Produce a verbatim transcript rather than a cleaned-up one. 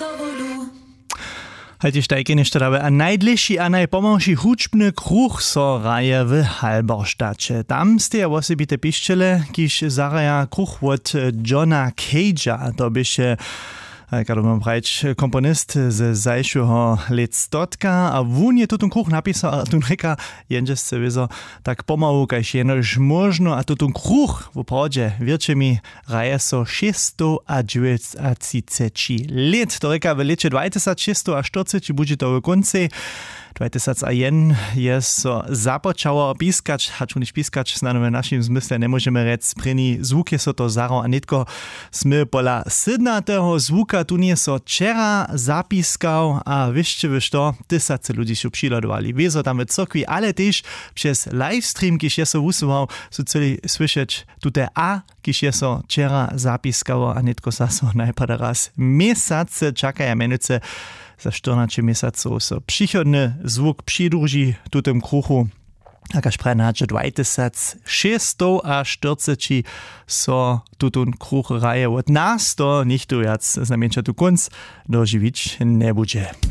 Hajtiž tajke nešto dabe, a najdližší a najpomalší hudžbny kruh so raje w Halberštaće. Tam ste osobite piščele, kiž zaraja kruh od Johna Cage'a. To byše Kada mám prajč komponist z zajšieho letstotka a vun je tutun kruh napísal a tun reka jenže se vizo tak pomalu kajž jenož možno a tutun kruh v pravde virče mi raje so šesto a deväťdesiat let. To reka v leče dvajset šesto a štyridsať bude to v konci. dvajset jeden je so započało piskać, hacz niż piskać, znano w naszym zmysle nie możemy rec pryni zvuk je so to zaro a nitko smy pola sednatého zvuka tu nie so čera zapiskał, a wieszcie wiesz to, tysace ludzi się przylodowali. Wieso tam w cokwi, ale też przez livestream, kiż je so usuwał, so celi słyszeć tute a, kiż je so čera zapiskało, a nitko saso najpada raz mesace czekaja menuce za czternaście miesaców so przychodny zvuk przydruži tutem kruchu. A kaž prenače dvajset šesto a štyridsať so tutun kruch raje od nas, to nichto jac znamienča tu konc doživić ne bude.